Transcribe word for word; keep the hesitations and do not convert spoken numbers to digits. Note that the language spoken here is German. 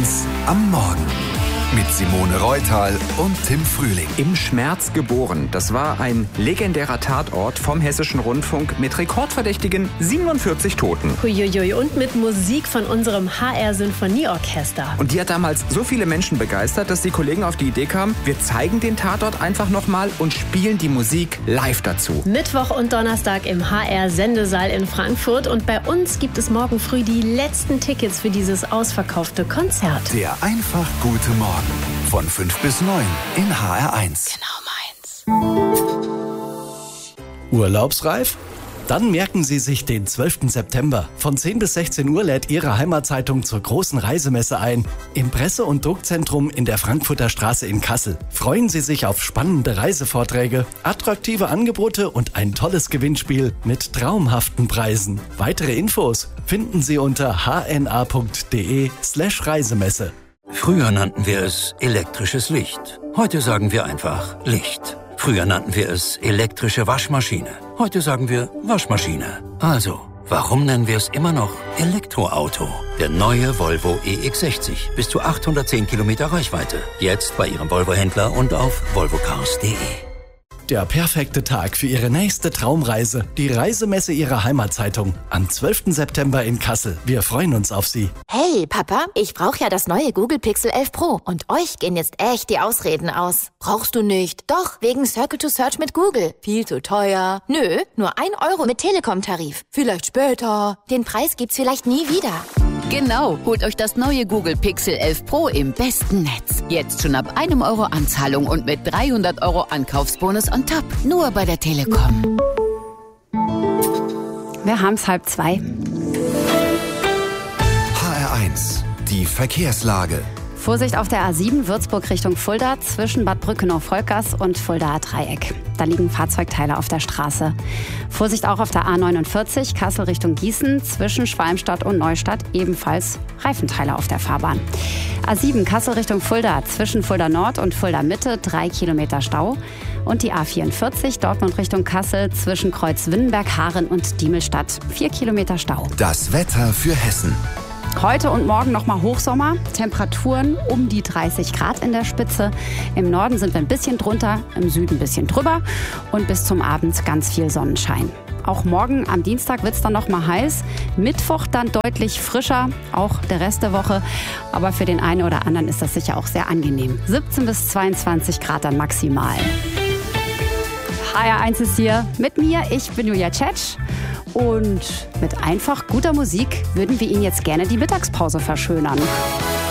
eins am Morgen. Mit Simone Reutal und Tim Frühling. Im Schmerz geboren. Das war ein legendärer Tatort vom Hessischen Rundfunk mit rekordverdächtigen siebenundvierzig Toten. Huiuiui, und mit Musik von unserem H R-Sinfonieorchester. Und die hat damals so viele Menschen begeistert, dass die Kollegen auf die Idee kamen, wir zeigen den Tatort einfach nochmal und spielen die Musik live dazu. Mittwoch und Donnerstag im H R-Sendesaal in Frankfurt. Und bei uns gibt es morgen früh die letzten Tickets für dieses ausverkaufte Konzert. Der einfach gute Morgen. Von fünf bis neun in H R eins. Genau meins. Urlaubsreif? Dann merken Sie sich den zwölften September. Von zehn bis sechzehn Uhr lädt Ihre Heimatzeitung zur großen Reisemesse ein. Im Presse- und Druckzentrum in der Frankfurter Straße in Kassel. Freuen Sie sich auf spannende Reisevorträge, attraktive Angebote und ein tolles Gewinnspiel mit traumhaften Preisen. Weitere Infos finden Sie unter h n a punkt d e slash Reisemesse. Früher nannten wir es elektrisches Licht. Heute sagen wir einfach Licht. Früher nannten wir es elektrische Waschmaschine. Heute sagen wir Waschmaschine. Also, warum nennen wir es immer noch Elektroauto? Der neue Volvo E X sechzig. Bis zu achthundertzehn Kilometer Reichweite. Jetzt bei Ihrem Volvo-Händler und auf volvo cars punkt d e. Der perfekte Tag für Ihre nächste Traumreise. Die Reisemesse Ihrer Heimatzeitung. Am zwölften September in Kassel. Wir freuen uns auf Sie. Hey, Papa, ich brauche ja das neue Google Pixel elf Pro. Und euch gehen jetzt echt die Ausreden aus. Brauchst du nicht? Doch, wegen Circle to Search mit Google. Viel zu teuer. Nö, nur ein Euro mit Telekom-Tarif. Vielleicht später. Den Preis gibt's vielleicht nie wieder. Genau, holt euch das neue Google Pixel elf Pro im besten Netz. Jetzt schon ab einem Euro Anzahlung und mit dreihundert Euro Ankaufsbonus on top. Nur bei der Telekom. Wir haben's halb zwei. H R eins, die Verkehrslage. Vorsicht auf der A sieben Würzburg Richtung Fulda zwischen Bad Brückenau-Volkers und Fuldaer Dreieck. Da liegen Fahrzeugteile auf der Straße. Vorsicht auch auf der A neunundvierzig Kassel Richtung Gießen zwischen Schwalmstadt und Neustadt, ebenfalls Reifenteile auf der Fahrbahn. A sieben Kassel Richtung Fulda zwischen Fulda Nord und Fulda Mitte drei Kilometer Stau. Und die A vierundvierzig Dortmund Richtung Kassel zwischen Kreuz Winnenberg, Haaren und Diemelstadt vier Kilometer Stau. Das Wetter für Hessen. Heute und morgen nochmal Hochsommer, Temperaturen um die dreißig Grad in der Spitze. Im Norden sind wir ein bisschen drunter, im Süden ein bisschen drüber und bis zum Abend ganz viel Sonnenschein. Auch morgen am Dienstag wird es dann nochmal heiß, Mittwoch dann deutlich frischer, auch der Rest der Woche. Aber für den einen oder anderen ist das sicher auch sehr angenehm. siebzehn bis zweiundzwanzig Grad dann maximal. H R eins ist hier mit mir, ich bin Julia Tschetsch. Und mit einfach guter Musik würden wir Ihnen jetzt gerne die Mittagspause verschönern.